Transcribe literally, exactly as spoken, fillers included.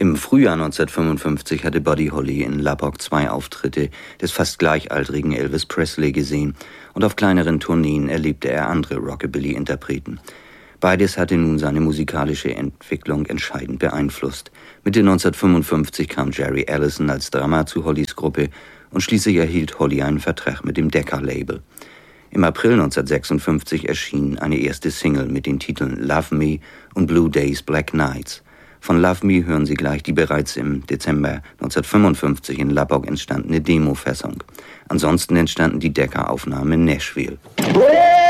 Im Frühjahr neunzehnhundertfünfundfünfzig hatte Buddy Holly in Lubbock zwei Auftritte des fast gleichaltrigen Elvis Presley gesehen und auf kleineren Tourneen erlebte er andere Rockabilly-Interpreten. Beides hatte nun seine musikalische Entwicklung entscheidend beeinflusst. Mitte neunzehnhundertfünfundfünfzig kam Jerry Allison als Drummer zu Hollys Gruppe und schließlich erhielt Holly einen Vertrag mit dem Decca-Label. Im April neunzehnhundertsechsundfünfzig erschien eine erste Single mit den Titeln Love Me und Blue Days, Black Nights. Von Love Me hören Sie gleich die bereits im Dezember neunzehnhundertfünfundfünfzig in Lubbock entstandene Demo-Fassung. Ansonsten entstanden die Decca-Aufnahmen in Nashville.